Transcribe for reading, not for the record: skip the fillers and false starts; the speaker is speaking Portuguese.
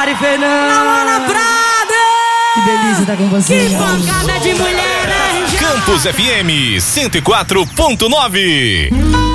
Mari Fernanda. Namora Prada. Que delícia estar com você. Que pancada de mulher. Campus FM 104.9.